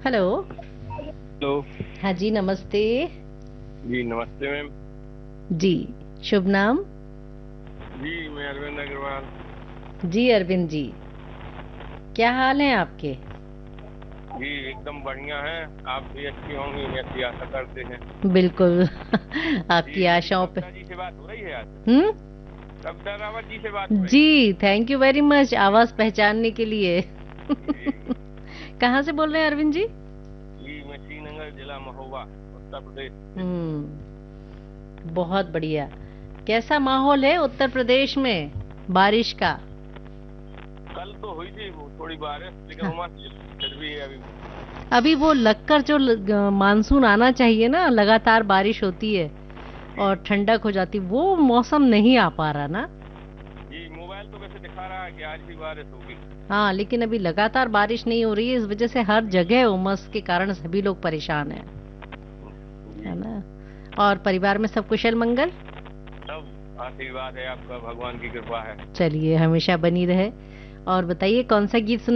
Hello. Hello. हाँ जी, नमस्ते। जी नमस्ते मैम। जी, शुभ नाम? जी मैं अरविंद अग्रवाल। जी अरविंद जी, क्या हाल है आपके? जी एकदम बढ़िया है। आप भी अच्छी होंगी ऐसी आशा करते हैं। बिल्कुल। जी आपकी आशाओं पे। कविता जी से बात हो रही है आज? हम्म। कविता रावत जी से बात हो रही है? जी, थैंक यू वेरी मच आवाज पहचानने के लिए। जी कहाँ से बोल रहे हैं अरविंद जी? जी मैं श्रीनगर जिला महोबा उत्तर प्रदेश से। बहुत बढ़िया। कैसा माहौल है उत्तर प्रदेश में बारिश का? कल तो हुई थी वो थोड़ी बारिश लेकिन हाँ, उमस फिर भी है अभी। अभी वो लगकर जो मानसून आना चाहिए ना, लगातार बारिश होती है जी और ठंडक हो जाती, वो मौसम नहीं आ पा रहा ना। जी मोबाइल तो वैसे दिखा रहा है कि आज भी बारिश होगी। हाँ, लेकिन अभी लगातार बारिश नहीं हो रही है, इस वजह से हर जगह उमस के कारण सभी लोग परेशान हैं। जी है ना? और परिवार में सब कुशल मंगल? सब आशीर्वाद है आपका, भगवान की कृपा है। चलिए, हमेशा बनी रहे। और बताइए, कौन सा गीत